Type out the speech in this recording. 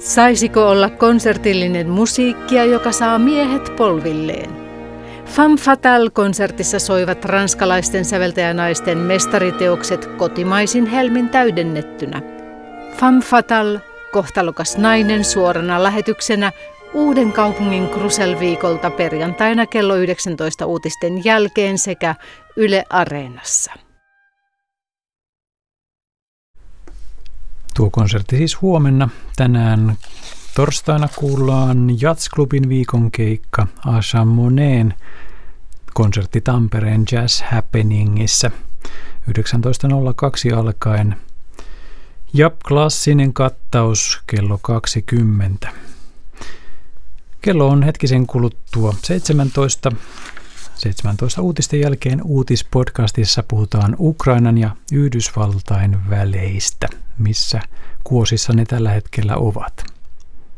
Saisiko olla konsertillinen musiikkia, joka saa miehet polvilleen? Femme Fatale-konsertissa soivat ranskalaisten säveltäjänaisten mestariteokset kotimaisin helmin täydennettynä. Femme Fatale, kohtalokas nainen suorana lähetyksenä Uudenkaupungin Krusell-viikolta perjantaina kello 19 uutisten jälkeen sekä Yle Areenassa. Tuo konsertti siis huomenna. Tänään torstaina kuullaan Jazzklubin viikon keikka Asha Moneen konsertti Tampereen Jazz Happeningissa 19.02 alkaen. Ja klassinen kattaus kello 20. Kello on hetkisen kuluttua 17. 17 uutisten jälkeen uutispodcastissa puhutaan Ukrainan ja Yhdysvaltain väleistä, missä kuosissa ne tällä hetkellä ovat.